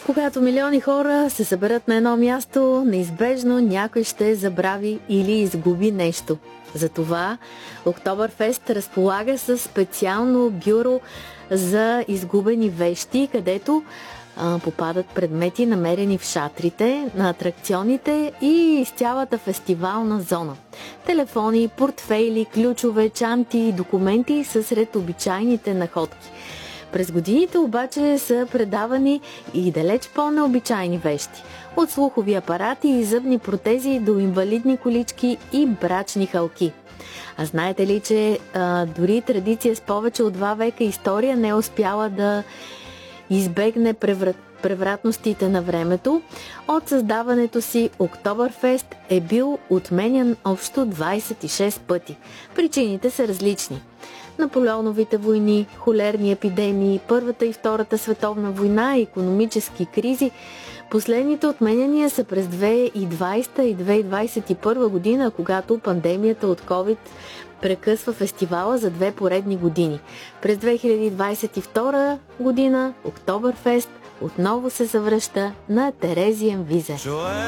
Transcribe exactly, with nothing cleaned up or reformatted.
Когато милиони хора се съберат на едно място, неизбежно някой ще забрави или изгуби нещо. Затова Октоберфест разполага със специално бюро за изгубени вещи, където а, попадат предмети, намерени в шатрите, на атракционите и из цялата фестивална зона. Телефони, портфейли, ключове, чанти и документи са сред обичайните находки. През годините обаче са предавани и далеч по-необичайни вещи. От слухови апарати и зъбни протези до инвалидни колички и брачни халки. А знаете ли, че а, дори традиция с повече от два века история не е успяла да избегне преврат, превратностите на времето? От създаването си Октоберфест е бил отменян общо двайсет и шест пъти. Причините са различни. Наполеоновите войни, холерни епидемии, Първата и Втората световна война, икономически кризи. Последните отменяния са през две хиляди и двайсета и две хиляди двайсет и първа година, когато пандемията от COVID прекъсва фестивала за две поредни години. През две хиляди двайсет и втора година Октоберфест отново се завръща на Терезиен Визе.